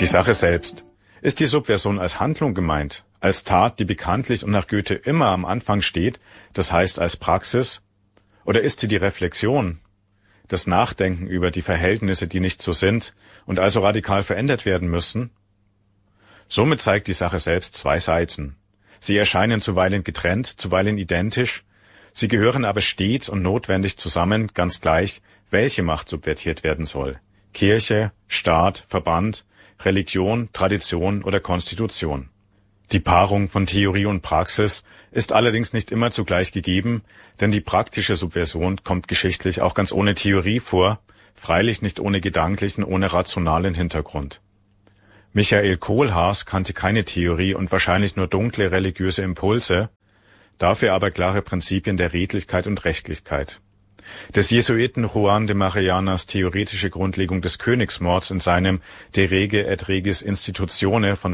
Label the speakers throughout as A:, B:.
A: Die Sache selbst. Ist die Subversion als Handlung gemeint, als Tat, die bekanntlich und nach Goethe immer am Anfang steht, das heißt als Praxis? Oder ist sie die Reflexion, das Nachdenken über die Verhältnisse, die nicht so sind und also radikal verändert werden müssen? Somit zeigt die Sache selbst zwei Seiten. Sie erscheinen zuweilen getrennt, zuweilen identisch, sie gehören aber stets und notwendig zusammen, ganz gleich, welche Macht subvertiert werden soll. Kirche, Staat, Verband, Religion, Tradition oder Konstitution. Die Paarung von Theorie und Praxis ist allerdings nicht immer zugleich gegeben, denn die praktische Subversion kommt geschichtlich auch ganz ohne Theorie vor, freilich nicht ohne gedanklichen, ohne rationalen Hintergrund. Michael Kohlhaas kannte keine Theorie und wahrscheinlich nur dunkle religiöse Impulse, dafür aber klare Prinzipien der Redlichkeit und Rechtlichkeit. Des Jesuiten Juan de Marianas theoretische Grundlegung des Königsmords in seinem De Rege et Regis Institutione von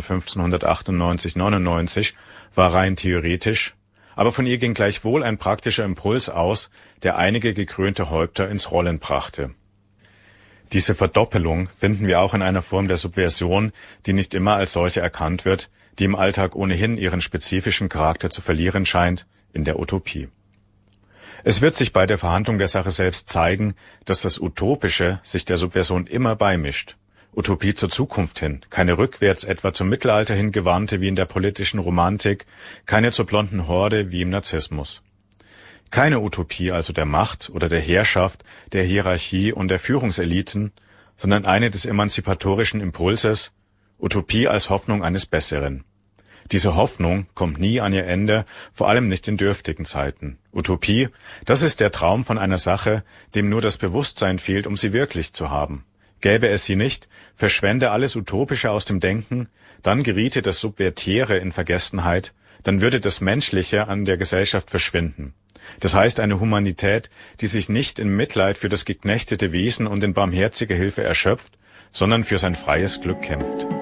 A: 1598/99 war rein theoretisch, aber von ihr ging gleichwohl ein praktischer Impuls aus, der einige gekrönte Häupter ins Rollen brachte. Diese Verdoppelung finden wir auch in einer Form der Subversion, die nicht immer als solche erkannt wird, die im Alltag ohnehin ihren spezifischen Charakter zu verlieren scheint, in der Utopie. Es wird sich bei der Verhandlung der Sache selbst zeigen, dass das Utopische sich der Subversion immer beimischt. Utopie zur Zukunft hin, keine rückwärts etwa zum Mittelalter hingewandte wie in der politischen Romantik, keine zur blonden Horde wie im Narzissmus. Keine Utopie also der Macht oder der Herrschaft, der Hierarchie und der Führungseliten, sondern eine des emanzipatorischen Impulses, Utopie als Hoffnung eines Besseren. Diese Hoffnung kommt nie an ihr Ende, vor allem nicht in dürftigen Zeiten. Utopie, das ist der Traum von einer Sache, dem nur das Bewusstsein fehlt, um sie wirklich zu haben. Gäbe es sie nicht, verschwände alles Utopische aus dem Denken, dann geriete das Subvertiere in Vergessenheit, dann würde das Menschliche an der Gesellschaft verschwinden. Das heißt eine Humanität, die sich nicht in Mitleid für das geknechtete Wesen und in barmherziger Hilfe erschöpft, sondern für sein freies Glück kämpft.